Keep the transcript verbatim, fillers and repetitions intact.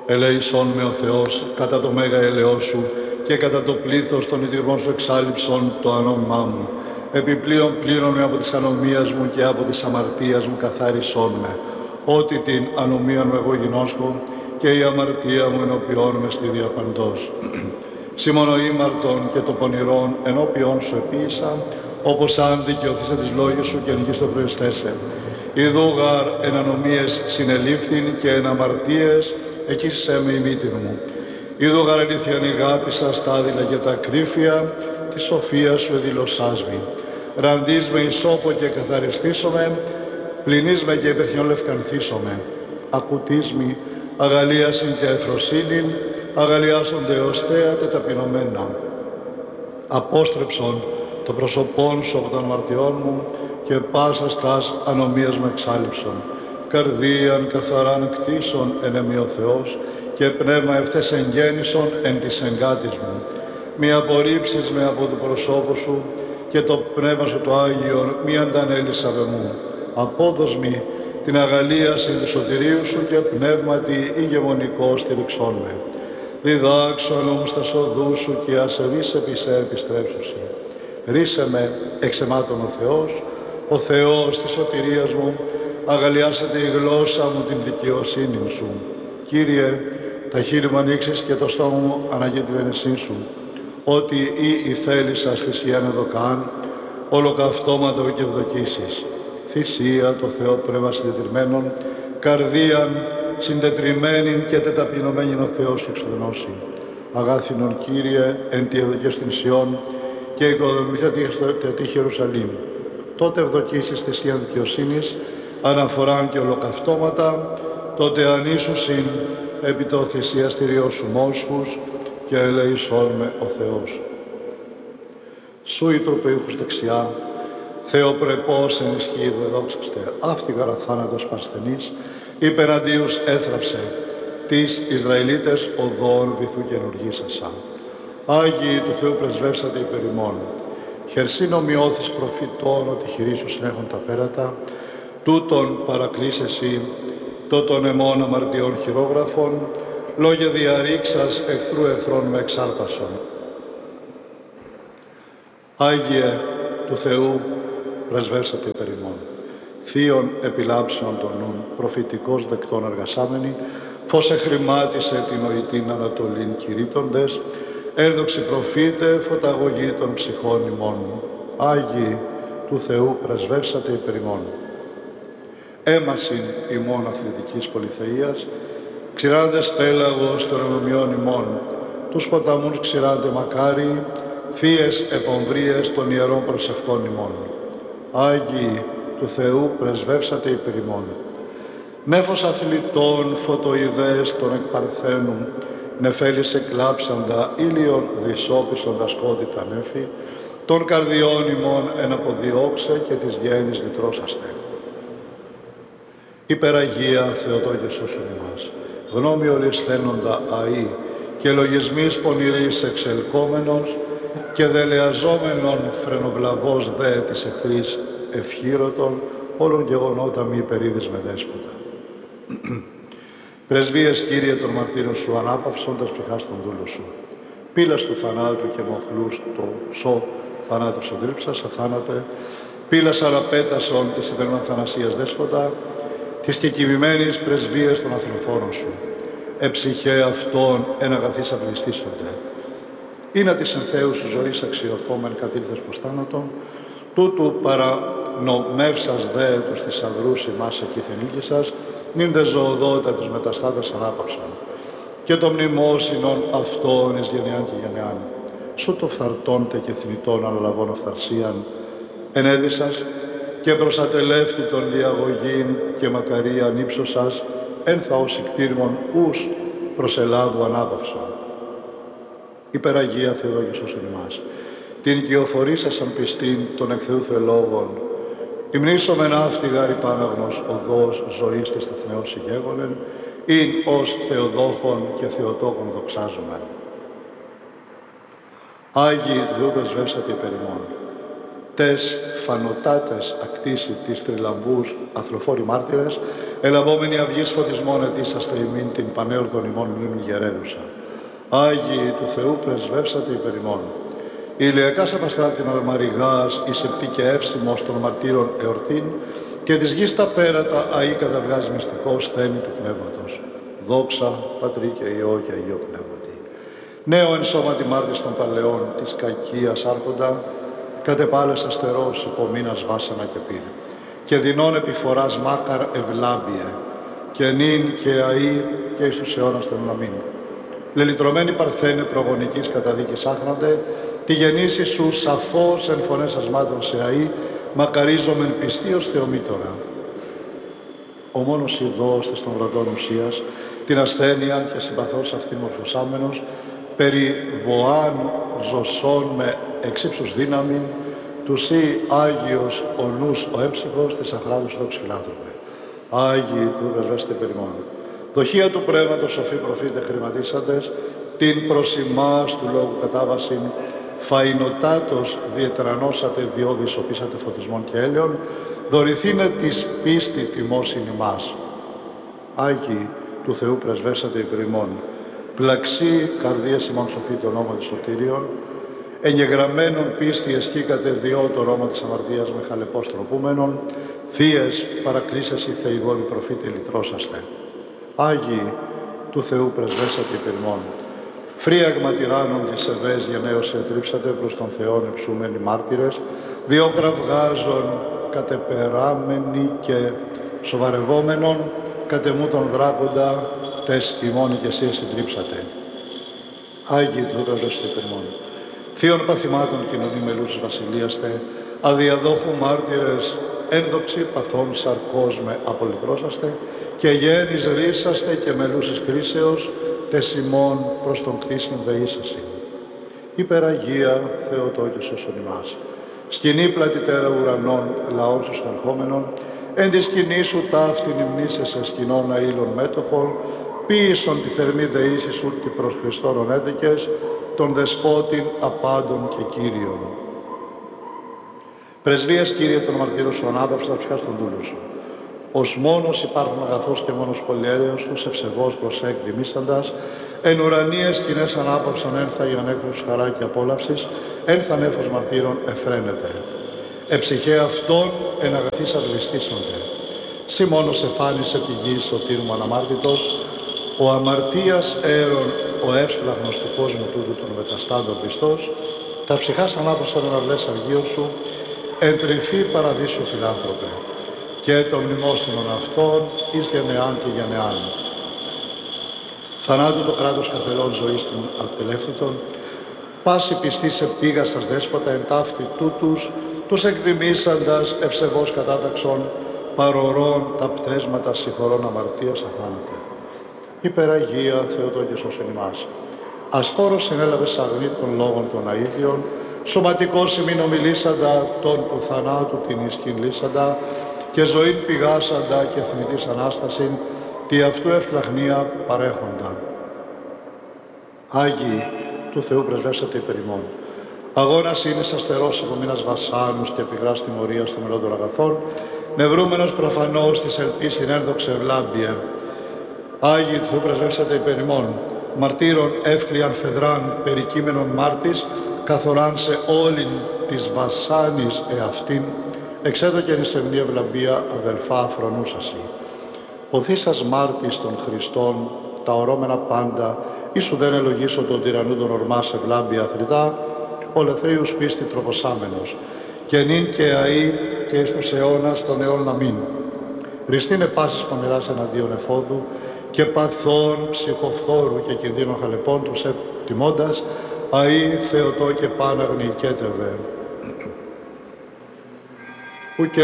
Ελέησόν με ο Θεός κατά το μέγα ελαιό σου και κατά το πλήθος των ιτηρμών σου εξάλληψον το ανώμημά μου. Επιπλέον πλήρωνε από της ανομίας μου και από της αμαρτίας μου καθάρισόν με. Ότι την ανομία μου εγώ γινώσκω και η αμαρτία μου ενώπιόν με στη διαπαντός. Σήμωνο ήμαρτον και το πονηρόν ενώπιόν σου επίησα, όπως αν δικαιωθήσε τις λόγες σου και εν γης το προεστέσαι. Ιδού γαρ εν ανομίες συνελήφθην και εν αμαρτίες εκείσισέ με η μήτηρ μου. Ιδού γαρ αλήθειαν αγάπησα στα άδειλα και τα κρύφια, τη σοφία σου εδηλωσάς μη. Ραντείς με ισόπο και καθαριστήσομαι, πληνείς με και υπερχιόν λευκανθήσομαι. Ακουτείς μη αγαλίασιν και εφροσύνην, αγαλιάσονται ως θέατε ταπεινωμένα. Απόστρεψον το προσωπόν σου από των αμαρτιών μου και πάσα στάς ανομίας μου εξάλληψον. Καρδίαν καθαράν κτίσον εν εμεί ο Θεός και πνεύμα ευθές εγγέννησον εν της εγκάτης μου. Μη απορρίψεις με από το προσώπο σου και το πνεύμα σου το Άγιον μη αντανέλεις απ' εμού. Απόδοσμη την αγαλίαση του σωτηρίου σου και πνεύματι ηγεμονικό στηριξόν με. Διδάξον όμως τα σοδού σου και ασεβείς επί σε επιστρέψουσι. Ρίσε με εξαιμάτων ο Θεός, ο Θεός της σωτηρίας μου, αγαλιάσατε η γλώσσα μου την δικαιοσύνη σου. Κύριε, τα χείλη μου ανοίξεις και το στόμα μου αναγεί την ενεσή σου. Ότι ή η θέλησα θυσίαν εδωκάν, ολοκαυτώματο και ευδοκίσεις. Θυσία το Θεό πνεύμα συντετριμμένον, καρδίαν συντετριμένην και τεταπεινωμένην ο Θεός σου εξοδενώσει. Αγάθινον Κύριε, εν τη ευδοκίας των νησιών και οικοδομηθέ τη Ιερουσαλήμ. Τότε ευδοκίσεις θυσίαν δικαιοσύνης, αναφοράν και ολοκαυτώματα, τότε ανήσουσιν επί το θυσιαστηριό σου μόσχους και ελεησόν με ο Θεός. Σου οι τροπεούχους δεξιά, Θεοπρεπώς εν ισχύει δεδόξαστε, αύτηγαρ αθάνατος παρσθενής, υπεραντίους έθραψε, τις Ισραηλίτες οδόν βυθού καινουργήσασα. Άγιοι του Θεού πρεσβεύσατε υπερ ημών. Χερσίν ομοιώθης προφητών ότι χειρί σου συνέχουν τα πέρατα, τούτον παρακλείσεσαι, τότον εμών αμαρτιών χειρόγραφων, λόγια διαρρήξας εχθρού εχθρών με εξάρπασον. Άγιε του Θεού πρεσβεύσατε υπερ ημών. Θείων επιλάψεων των νουν, προφητικός δεκτών εργασάμενοι, φως εχρημάτισε την οητήν ανατολήν κηρύττοντες, ένδοξη προφήτε, φωταγωγή των ψυχών ημών. Άγιοι του Θεού πρεσβεύσατε υπερ ημών. Έμασιν ημών αθλητικής πολυθείας, ξηράντες πέλαγος των ενομιών ημών, τους ποταμούς ξηράντε μακάρι, θείες επομβρίες των ιερών προσευχών ημών. Άγιοι του Θεού πρεσβεύσατε υπερ ημών. Νέφος αθλητών φωτοειδές των εκπαρθένου, νεφέλης εκλάψαντα, ήλιον δυσόπισοντα σκότητα νέφη, των καρδιών ημών εναποδιώξε και της γέννης λυτρώσαστε. Υπεραγία Θεοτόκε σώσον ημάς, γνώμη ορισθένοντα αή και λογισμής πονηρής εξελκόμενος και δελεαζόμενον φρενοβλαβός δε της εχθρής ευχήρωτων, όλων γεγονότα μη υπερίδης με δέσποτα. Πρεσβείες, Κύριε, των μαρτύρων σου, ανάπαυσοντας ψυχάς των δούλων σου. Πύλας του θανάτου και μοχλούς το σω θανάτου συντρίψας, αθάνατε. Πύλας αραπέτασον της υπερνών θανασίας δέσποτα, της κεκοιμημένης πρεσβείες των αθλοφόρων σου. Εψυχέ αυτών εν αγαθής αυλιστήσονται. Είναι της εν Θεού σου ζωής αξιοθόμεν κατήλθες προς θάνατον, τούτου παρανομεύσας δε τους θησαυρούς ημάς εκείθεν ήλκησας, νυν δε ζωοδότα τους μεταστάτες ανάπαυσαν. Και το μνημόσυνον αυτών εις γενιάν και γενιάν. Σου το φθαρτώντε και θνητών αναλαβών αυθαρσίαν, ενέδυσας και προστατελεύτη των διαγωγήν και μακαρίαν ύψωσας, εν θαός ικτήρμων ους προσελάβου ανάπαυσον. Υπεραγία Θεοδόγη σώσον ημάς, την οικειοφορήσασαν πιστήν των εκ Θεού θελόγων, υμνήσομεν αύτηγαρ υπάναγνος οδός ζωής της τεθνεώς ηγέγονεν, ειν ως Θεοδόχων και Θεοτόκων δοξάζομεν. Άγιοι του Θεού πρεσβεύσατε υπερ ημών. τες φανοτάτες ακτήσει της τριλαμπούς αθροφόροι μάρτυρες, ελαμβόμενοι αυγής φωτισμών ετήσαστε ημίν την πανέορτον ημών μνήμην γερέρουσα. Άγιοι του Θεού πρεσβεύσατε υπερ ημών. Η ηλιακάς απαστράτην αρμαριγάς, η σεπτή και εύσημος των μαρτύρων εορτήν, και της γης τα πέρατα αεί καταβγάζει μυστικός θένη του Πνεύματος. Δόξα, Πατρί και Υιό και Αγίο Πνεύματι. Νέο εν σώματι μάρτης των παλαιών, της κακίας άρχοντα, κατεπάλες αστερός υπομείνας βάσανα και πύρ. Και δεινών επιφοράς μάκαρ ευλάμπιε, και νυν και αεί και εις τους αιώνας των αμήν. Λελυτρωμένη παρθένε προγονικής καταδίκης άχναντε, τη γεννήση σου σαφώς εν φωνές ασμάτων σε αεί, μακαρίζομεν πιστίος Θεομήτωρα. Ο μόνος ειδός της των βρατών ουσίας, την ασθένεια και συμπαθώς αυτήν μορφωσάμενος, περί βοάν ζωσών με εξύψους δύναμην, τους ή Άγιος ο νους ο έψυχος της αχράντους δόξης φιλάνθρωπε. Άγιοι του πρεσβέστε περιμών. Δοχεία του Πνεύματος σοφοί προφήτε χρηματίσαντες, την προς ημάς του λόγου κατάβασιν, φαϊνοτάτος διετερανώσατε διόδης οπίσατε φωτισμών και έλεων, δωρηθήνε της πίστη τιμώσιν ημάς. Άγιοι του Θεού πρεσβέσατε υπερ ημών. Πλαξί καρδίας ημών σοφή το όνομα της σωτήριον, εγγεγραμμένων πίστη εσχήκατε διό το όνομα της αμαρτίας με χαλεπός τροπούμενον, θείες παρακρίσεσι θεηγόροι προφήτε λυτρώσαστε. Άγιοι του Θεού πρεσβέσατε υπερ ημών. Φρίαγμα τυράννων της ευές γενναίως ετρίψατε προς τον Θεόν υψούμενοι μάρτυρες, διό κραυγάζων κατεπεράμενοι και σοβαρευόμενων, κατεμού τον δράκοντα, τες ημών και εσείς συντρίψατε. Άγιοι του πρεσβέσατε υπερ ημών. Θείων παθημάτων κοινωνή μελούς βασιλείαστε, αδιαδόχου μάρτυρες, ένδοξοι παθών σαρκός με απολυτρώσαστε, και γέννης ρίσαστε και μελούσης κρίσεως, τες ημών προς τον κτήσιν δεήσασιν. Υπεραγία Θεοτό και σώσον ημάς. Σκηνή πλατητέρα ουρανών, λαών σου στενχόμενων, εν τη σκηνή σου ταύτην υμνήσεσαι σκηνών αήλων μέτοχων, ποίησον τη θερμή δεήση σου τη προς Χριστόν έντεκες, των δεσπότην απάντων και Κύριων. Πρεσβείας, Κύριε, των μαρτύρων σου ανάπαυσα τα ψυχάς των δούλων σου. Ως μόνος υπάρχουν αγαθός και μόνος πολυέρεος τους ευσεβώς προς εκδημήσαντας, εν ουρανίες σκηνές ανάπαυσαν ένθα για ανέκρους χαρά και απόλαυσης, ένθα νέφος μαρτύρων εφραίνεται. Εψυχέ αυτών εν αγαθής αυλιστήσονται. Σύ μόνος εφάνισε πηγής σωτήρ μου αναμάρτητος, ο αμαρτίας έρων ο εύσπλαχνος του κόσμου τούτου των μεταστάντων πιστός, τα ψυχάς ανάπαυσαν εν αυλές αργίων σου, εν τρυφή παραδείσου φιλάνθρωπε, και των μνημόσυνων αυτών εις γενεάν και γενεάν. Θανάτου το κράτος καθελών ζωής των ατελεύθυτων, πάση πιστή σε πήγα σας δέσποτα εν ταύτη τούτους, τους εκδημήσαντας ευσεβώς κατάταξον, παρορών τα πτέσματα συγχωρών αμαρτίας αθάνατα. Υπεραγία Θεοτό και σώσον ημάς. Ασπόρος συνέλαβες αγνή των λόγων των αΐδιων, σωματικός ημίν ομιλήσαντα των του θανάτου την ισχύν λύσαντα, και ζωήν πηγάσαντα και θνητής Ανάστασιν, τη αυτού ευπλαχνία παρέχοντα. Άγιοι του Θεού πρεσβεύσατε υπερ ημών. Αγώνας είναι αστερός υπομείνας βασάνους και πηγράς τιμωρίας των μελών των αγαθών, νευρούμενος προφανώς της ελπίς την ένδοξε ευλάμπιε. Άγιοι του Θεού πρεσβεύσατε υπερ ημών. Μαρτύρων εύκλειαν φεδράν περικείμενον μάρτης, καθοράν σε όλην της βασάνης εαυτήν, εξέδωκεν εις εμνή ευλαμπία αδελφά αφρονούσασι. Ποθήσας μάρτης των Χριστών, τα ορώμενα πάντα, ίσου δεν ελογίσω τον τυραννού των ορμάς ευλάμπια αθρητά, ο λεθρίους πίστη τροποσάμενος, και νυν και αεί και εις τους αιώνας των αιών αμήν. Ριστήνε πάσης πονηράς εναντίον εφόδου, και παθών ψυχοφθόρου και κινδύνων χαλεπών τους ετιμώντας, αεί Θεοτό και πάναγνη οικέτευε.